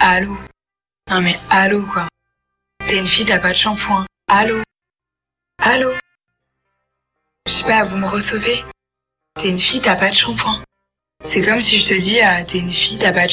Allô? Non mais allô quoi. T'es une fille, t'as pas de shampoing. Allô? Allô? Je sais pas, vous me recevez? T'es une fille, t'as pas de shampoing. C'est comme si je te dis, t'es une fille, t'as pas de